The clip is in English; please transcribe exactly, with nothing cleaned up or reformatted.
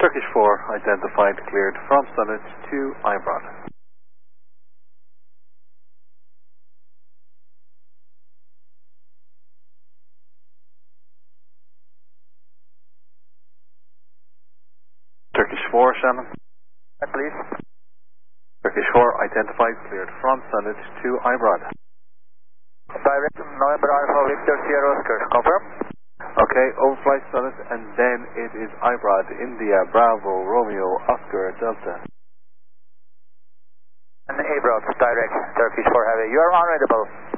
Turkish four, identified, cleared from Summit to Ibrod. Turkish four, Shannon. Please. Turkish four, identified, cleared from Summit to Ibrod. Direct November Alpha Victor Sierra Oscar, confirm. Okay, overflight Summit, and then it is Ibrod, India, Bravo, Romeo, Oscar, Delta. And Ibrod, direct, Turkish four Heavy. You are unreadable.